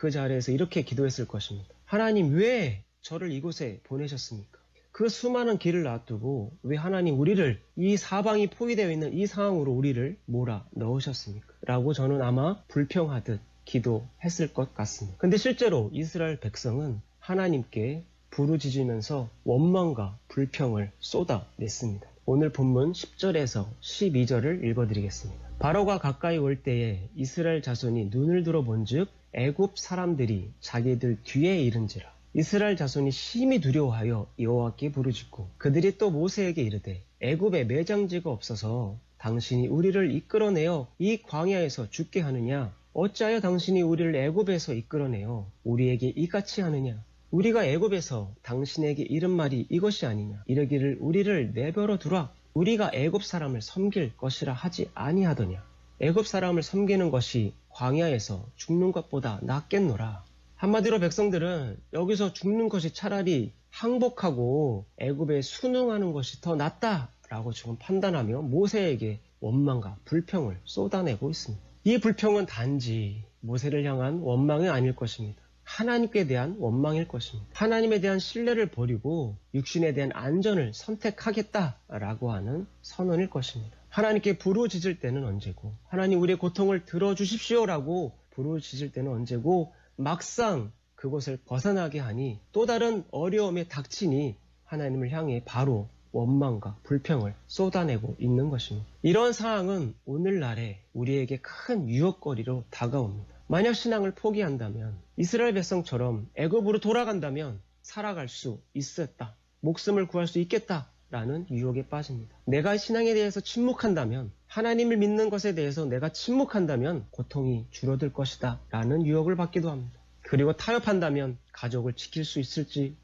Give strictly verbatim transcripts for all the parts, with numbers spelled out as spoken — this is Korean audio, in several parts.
그 자리에서 이렇게 기도했을 것입니다. 하나님, 왜 저를 이곳에 보내셨습니까? 그 수많은 길을 놔두고 왜 하나님 우리를 이 사방이 포위되어 있는 이 상황으로 우리를 몰아 넣으셨습니까? 라고 저는 아마 불평하듯 기도했을 것 같습니다. 근데 실제로 이스라엘 백성은 하나님께 부르짖으면서 원망과 불평을 쏟아냈습니다. 오늘 본문 십 절에서 십이 절을 읽어드리겠습니다. 바로가 가까이 올 때에 이스라엘 자손이 눈을 들어 본즉 애굽 사람들이 자기들 뒤에 이른지라. 이스라엘 자손이 심히 두려워하여 여호와께 부르짖고 그들이 또 모세에게 이르되 애굽에 매장지가 없어서 당신이 우리를 이끌어내어 이 광야에서 죽게 하느냐? 어찌하여 당신이 우리를 애굽에서 이끌어내어 우리에게 이같이 하느냐? 우리가 애굽에서 당신에게 이른 말이 이것이 아니냐? 이르기를 우리를 내버려 두라. 우리가 애굽 사람을 섬길 것이라 하지 아니하더냐? 애굽 사람을 섬기는 것이 광야에서 죽는 것보다 낫겠노라. 한마디로 백성들은 여기서 죽는 것이 차라리 항복하고 애굽에 순응하는 것이 더 낫다라고 지금 판단하며 모세에게 원망과 불평을 쏟아내고 있습니다. 이 불평은 단지 모세를 향한 원망이 아닐 것입니다. 하나님께 대한 원망일 것입니다. 하나님에 대한 신뢰를 버리고 육신에 대한 안전을 선택하겠다라고 하는 선언일 것입니다. 하나님께 부르짖을 때는 언제고, 하나님 우리의 고통을 들어주십시오라고 부르짖을 때는 언제고, 막상 그곳을 벗어나게 하니 또 다른 어려움에 닥치니 하나님을 향해 바로 원망과 불평을 쏟아내고 있는 것입니다. 이런 상황은 오늘날에 우리에게 큰 유혹거리로 다가옵니다. 만약 신앙을 포기한다면, 이스라엘 백성처럼 애굽으로 돌아간다면 살아갈 수 있었다, 목숨을 구할 수 있겠다라는 유혹에 빠집니다. 내가 신앙에 대해서 침묵한다면, 하나님을 믿는 것에 대해서 내가 침묵한다면 고통이 줄어들 것이다 라는 유혹을 받기도 합니다. 그리고 타협한다면 가족을 지킬 수 있을지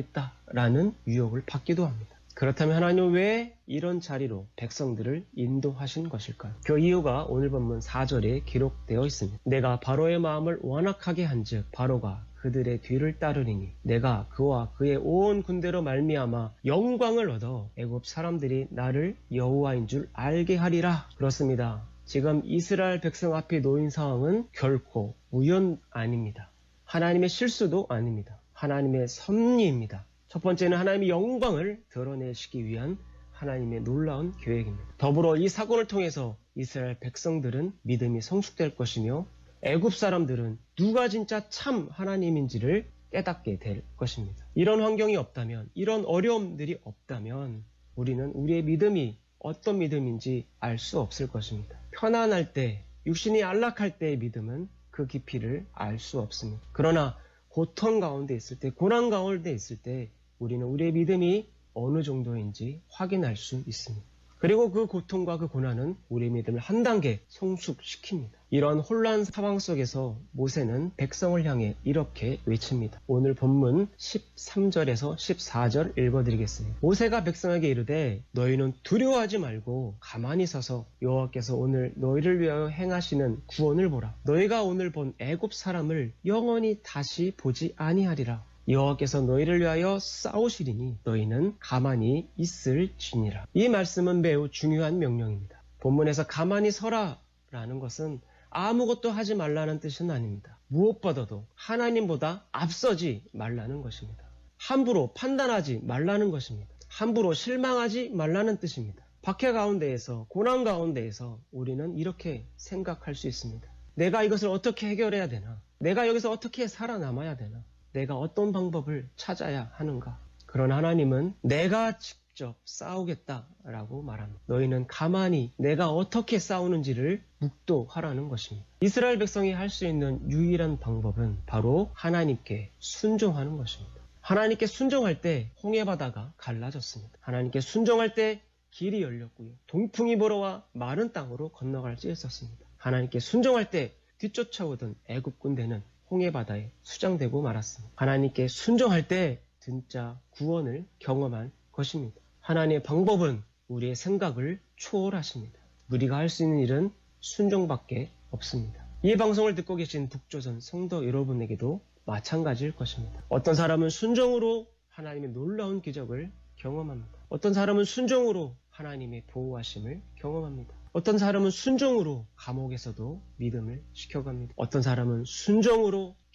모르겠다라는 유혹을 받기도 합니다. 그렇다면 하나님은 왜 이런 자리로 백성들을 인도하신 것일까요? 그 이유가 오늘 본문 사 절에 기록되어 있습니다. 내가 바로의 마음을 완악하게 한즉 바로가 그들의 뒤를 따르리니 내가 그와 그의 온 군대로 말미암아 영광을 얻어 애굽 사람들이 나를 여호와인 줄 알게 하리라. 그렇습니다. 지금 이스라엘 백성 앞에 놓인 상황은 결코 우연 아닙니다. 하나님의 실수도 아닙니다. 하나님의 섭리입니다. 첫 번째는 하나님의 영광을 드러내시기 위한 하나님의 놀라운 계획입니다. 더불어 이 사건을 통해서 이스라엘 백성들은 믿음이 성숙될 것이며 애굽 사람들은 누가 진짜 참 하나님인지를 깨닫게 될 것입니다. 이런 환경이 없다면, 이런 어려움들이 없다면 우리는 우리의 믿음이 어떤 믿음인지 알 수 없을 것입니다. 편안할 때, 육신이 안락할 때의 믿음은 그 깊이를 알 수 없습니다. 그러나 고통 가운데 있을 때, 고난 가운데 있을 때 우리는 우리의 믿음이 어느 정도인지 확인할 수 있습니다. 그리고 그 고통과 그 고난은 우리의 믿음을 한 단계 성숙시킵니다. 이런 혼란 상황 속에서 모세는 백성을 향해 이렇게 외칩니다. 오늘 본문 십삼 절에서 십사 절 읽어드리겠습니다. 모세가 백성에게 이르되 너희는 두려워하지 말고 가만히 서서 여호와께서 오늘 너희를 위하여 행하시는 구원을 보라. 너희가 오늘 본 애굽 사람을 영원히 다시 보지 아니하리라. 여호와께서 너희를 위하여 싸우시리니 너희는 가만히 있을지니라. 이 말씀은 매우 중요한 명령입니다. 본문에서 가만히 서라 라는 것은 아무것도 하지 말라는 뜻은 아닙니다. 무엇보다도 하나님보다 앞서지 말라는 것입니다. 함부로 판단하지 말라는 것입니다. 함부로 실망하지 말라는 뜻입니다. 박해 가운데에서, 고난 가운데에서 우리는 이렇게 생각할 수 있습니다. 내가 이것을 어떻게 해결해야 되나? 내가 여기서 어떻게 살아남아야 되나? 내가 어떤 방법을 찾아야 하는가? 그러나 하나님은 내가 직접 싸우겠다라고 말합니다. 너희는 가만히 내가 어떻게 싸우는지를 묵도하라는 것입니다. 이스라엘 백성이 할 수 있는 유일한 방법은 바로 하나님께 순종하는 것입니다. 하나님께 순종할 때 홍해바다가 갈라졌습니다. 하나님께 순종할 때 길이 열렸고요. 동풍이 불어와 마른 땅으로 건너갈 수 있었습니다. 하나님께 순종할 때 뒤쫓아오던 애굽 군대는 홍해바다에 수장되고 말았습니다. 하나님께 순종할 때 진짜 구원을 경험한 것입니다. 하나님의 방법은 우리의 생각을 초월하십니다. 우리가 할 수 있는 일은 순종밖에 없습니다. 이 방송을 듣고 계신 북조선 성도 여러분에게도 마찬가지일 것입니다. 어떤 사람은 순종으로 하나님의 놀라운 기적을 경험합니다. 어떤 사람은 순종으로 하나님의 보호하심을 경험합니다. 어떤 사람은 순종으로 감옥에서도 믿음을 지켜갑니다. 어떤 사람은 순종으로